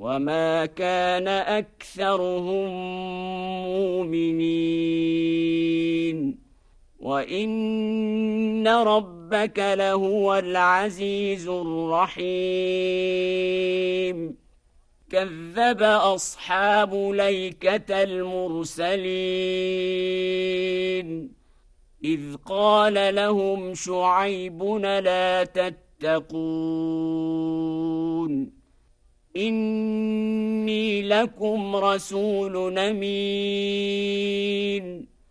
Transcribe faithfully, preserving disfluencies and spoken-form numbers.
وما كان أكثرهم مؤمنين وإن ربك لهو العزيز الرحيم كذب أصحاب الأيكة المرسلين إذ قال لهم شعيب لا تتقون إني لكم رسول أمين